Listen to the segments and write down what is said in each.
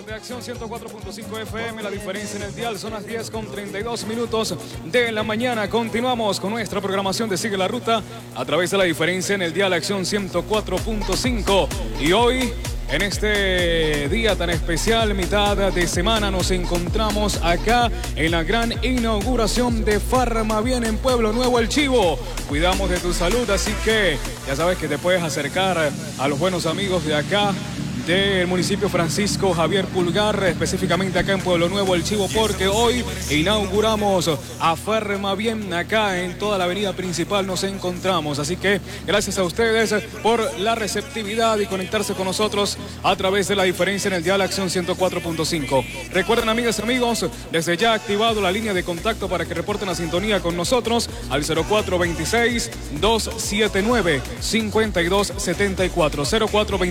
de Acción 104.5 FM, la diferencia en el dial, son las 10:32 de la mañana. Continuamos con nuestra programación de Sigue la Ruta a través de la diferencia en el dial Acción 104.5. Y hoy, en este día tan especial, mitad de semana, nos encontramos acá en la gran inauguración de Farmabien en Pueblo Nuevo El Chivo. Cuidamos de tu salud, así que ya sabes que te puedes acercar a los buenos amigos de acá, del municipio Francisco Javier Pulgar, específicamente acá en Pueblo Nuevo El Chivo, porque hoy inauguramos a Farmabien. Acá en toda la avenida principal nos encontramos, así que gracias a ustedes por la receptividad y conectarse con nosotros a través de la diferencia en el dial Acción 104.5. Recuerden, amigas y amigos, desde ya activado la línea de contacto para que reporten la sintonía con nosotros al 0426-279-5274,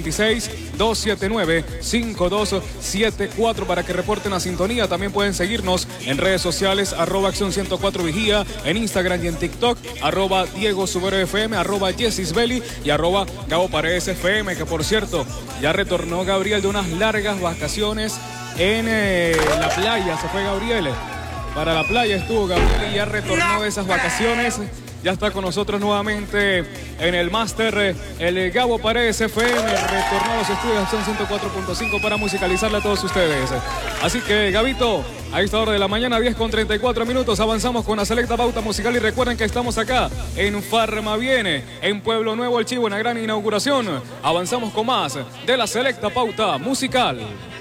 0426-279-5274 para que reporten la sintonía. También pueden seguirnos en redes sociales, @Acción 104 Vigía, en Instagram y en TikTok, @Diego Subero FM, @Jessisbeli y @Gabo Paredes FM, que por cierto, ya retornó Gabriel de unas largas vacaciones en la playa. Se fue Gabriel. Para la playa estuvo Gabriel y ya retornó de esas vacaciones. Ya está con nosotros nuevamente en el máster el Gabo Paredes FM, retornó a los estudios de Acción 104.5 para musicalizarle a todos ustedes. Así que, Gabito, a esta hora de la mañana, 10:34, avanzamos con la selecta pauta musical y recuerden que estamos acá en Farmabien, en Pueblo Nuevo El Chivo, en la gran inauguración. Avanzamos con más de la selecta pauta musical.